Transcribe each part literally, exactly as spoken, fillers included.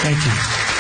Thank you.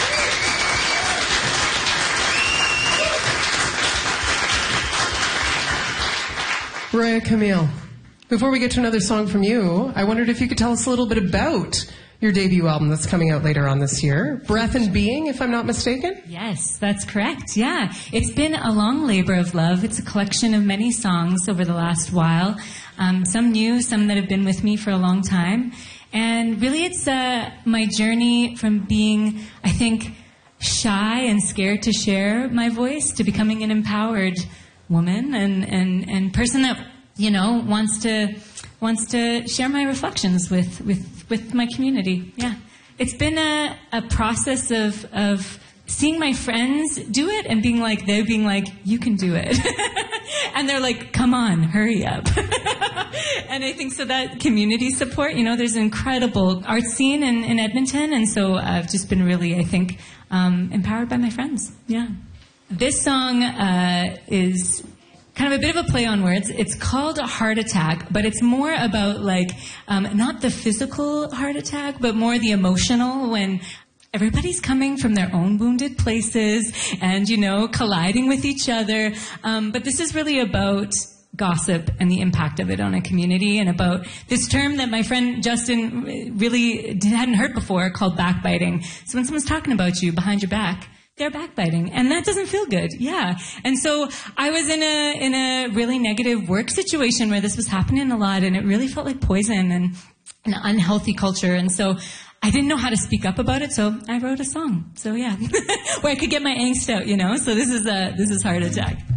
Roya Camille, before we get to another song from you, I wondered if you could tell us a little bit about your debut album that's coming out later on this year, Breath and Being, if I'm not mistaken? Yes, that's correct, yeah. It's been a long labor of love. It's a collection of many songs over the last while, um, some new, some that have been with me for a long time. And really it's uh, my journey from being, I think, shy and scared to share my voice to becoming an empowered woman and, and, and person that, you know, wants to wants to share my reflections with, with, with my community. Yeah. It's been a, a process of of seeing my friends do it and being like, they're being like, you can do it. And they're like, come on, hurry up. And I think so that community support, you know, there's an incredible art scene in, in Edmonton, and so I've just been really, I think, um, empowered by my friends. Yeah. This song uh, is kind of a bit of a play on words. It's called a Heart Attack, but it's more about like, um, not the physical heart attack, but more the emotional, when everybody's coming from their own wounded places and, you know, colliding with each other. Um, but this is really about gossip and the impact of it on a community, and about this term that my friend Justin really hadn't heard before called backbiting. So when someone's talking about you behind your back, they're backbiting, and that doesn't feel good. Yeah. And so I was in a in a really negative work situation where this was happening a lot, and it really felt like poison and an unhealthy culture. And so I didn't know how to speak up about it, so I wrote a song. So yeah, where I could get my angst out, you know. So this is a this is Heart Attack.